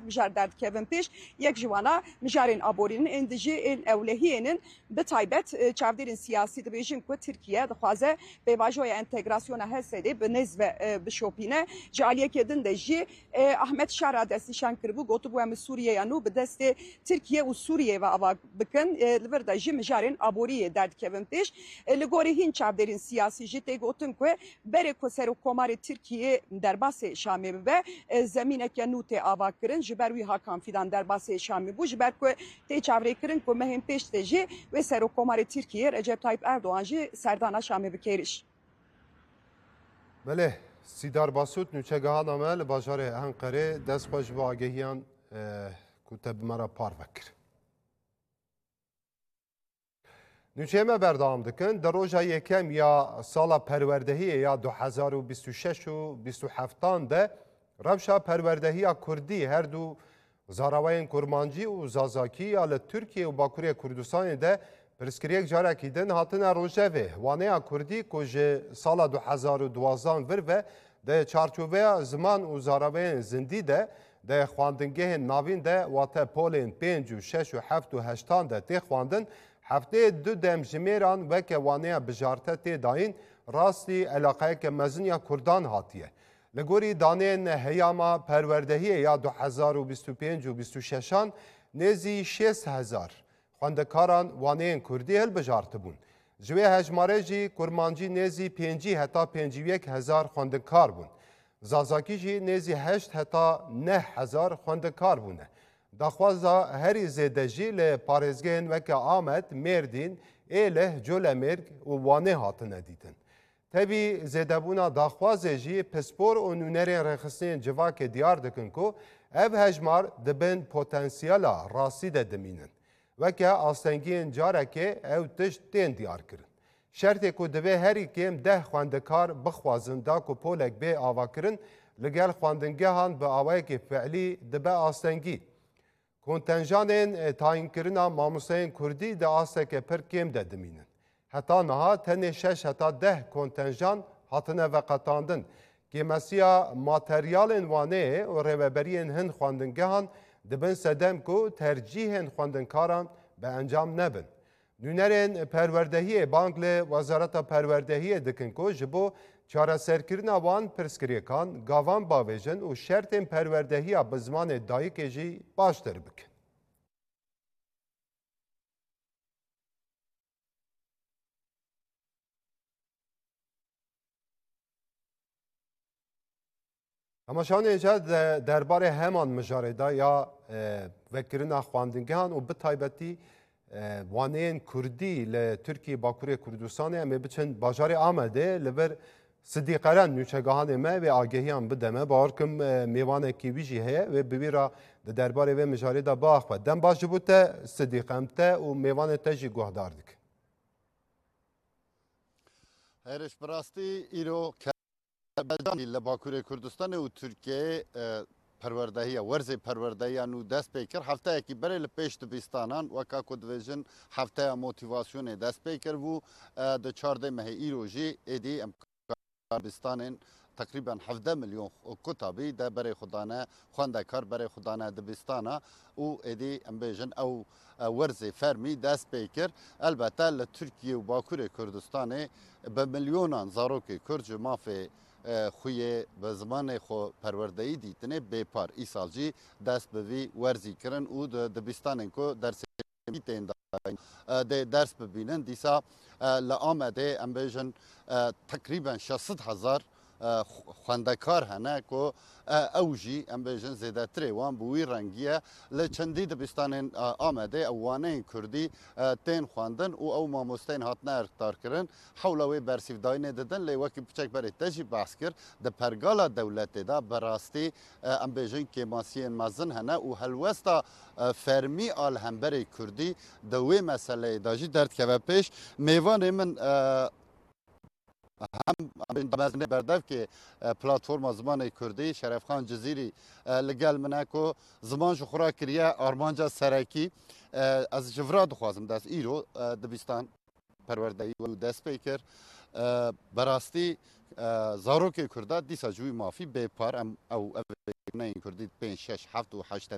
بجار درد کبن پیش یک جوانا مجارین آبورین اندجی این اولهیین بتایبت چاودرین سیاسی دبیجن کو ترکیه دخوازه به واژوی انتگراسیون هستی به نزد بشوپینه جالیه کدن دجی احمد شارع دستشان کربو گوتو بو ام سوریه یانو به دست ترکیه و سوریه و آوا بکن لبر دجی مجارین آبوری درد کبن پیش لگوری هین چاودرین سیاسی جته گوتن کو بره کو سر کومار ترکیه در باس شامی به زمینه که نوت آوا کرن جبروی هاکان فیدان در باس شامی بو جبر کو تی چاوری کرن کو مهم پیش تجی و سر کومار ترکیه رجب طیب اردوغان جی سردانا شامی بکیرش بله سیدار باسوت نوچگهان عمل بازار انقره دست خوش با آگهیان کتب مرا پار بکر نوچه ما بردام دکن در روژا یکم یا سال پروردهی یا 2026 و 27 ده روشا پروردهی کردی هر دو زاراوین کرمانجی و زازاکی یا لترکیه و باکوری کردستان ده پرسکریک جاره کیدن هاتن روژه وانه کردی که سال 2012 ور و ده چارچوبه زمان و زاراوین زندی ده خواندنگه ناوین ده واته پولین 5 و 6 و 7 و 8 ده تی خواندن هفته دو دم جمیران وکه وانه بجارته تی داین راستی علاقه که مزنیا کردان هاتیه لگوری دانین هیاما پروردهی یا 2025 و 26 نزی 6000 خواندکاران وانه کردی هل بجارته بون جوی هجماره جی کرمانجی نزی 5 حتا 51000 خواندکار بون زازاکی جی نزی 8 حتا 9000 خواندکار بونه دخوازا هری زیده جی لپارزگین وکه آمد مردین ایله جول مرگ و وانه هاتنه دیتن تبی زیده بونا دخوازه جی پسپور و نونرین رخصین جواک دیار دکن کو او هجمار دبن پوتنسیالا راسی ده دمینن وکه آستنگین جاره که او تشت تین دیار کرن شرطی که دوی هری کم 10 خواندکار بخوازن دا که پولک بی آوا کرن لگل خواندنگه هان به آوه که فعلی دبه آستنگی کنتنجانین تاین کرنا ماموسین کردی ده آسته که پر کم ده دمینن حتی نها تن 6 حتی 10 کنتنجان هاتنه وقتاندن که مسیح ماتریال وانه و روبرین هن خواندنگه هان دبن سدم کو ترجیح خواندنکاران به انجام نبن. نونرین پروردهی بانگل وزارت پروردهی دکن کو جبو چاره سرکرنا وان پرسکریکان گاوان باویجن و شرط پروردهی بزمان دایک جی باشتر بکن. اما شان ایجاد درباره همان مجارده یا وکرنا خواندنگان و بتایبتی وانین کردی لترکی باکوری کردستان امی بچن باجار آمده لبر صدیقران نوچگاهان ما و آگهیان بدمه بارکم میوان کیویجی هه و ببیرا درباره و مجارده باخ و دم باش بوده صدیقمته و میوان تجی گوهدار دک. هرش براستی ایرو بلدانی لباکوری کردستان و ترکیه پروردهی ورزی پروردهی نو دست پیکر هفته اکی برای لپیش دبیستانان و که کدویژن هفته موتیواسیون دست پیکر و ده 14 ماه ایروژی ایدی امکان تقریبا 17 میلیون کتابی ده برای خدانه خوانده کار برای خدانه دبیستانه و ایدی امبیجن او ورزی فرمی دست پیکر البته لترکیه و باکوری کردستان به میلیونان زاروک کرد مافی خوی به زمان خو پروردهی دیتنه بیپار ای سال جی دست بوی ورزی کرن او دبیستانن کو درس میتین درس ببینن دیسا لآمده امبیجن تقریبا 600,000 خواندکار هنه که اوجی امبیجن زیده تری وان بوی رنگیه لچندی دبیستان آمده اوانه کردی تین خواندن او ماموستین هاتنه ارکتار کرن حولوی برسیف داینه دادن لیوکی بچک بری تجی بحث کرد ده پرگالا دولت دا براستی امبیجن که ماسیین مازن هنه و هلوستا فرمی آل همبری کردی دوی مسئله داجی درد که و پیش میوان من هم مزنه بردف که پلاتفورم زمان کردی شرف خان جزیری لگل منه که زمان جو خورا کریه آرمانجا سرکی از جفرا دخوازم دست ایرو دبیستان پروردهی و دست پیکر براستی زاروک کرده دیسا جوی مافی بیپار او نه کردی 5 6 7 و 8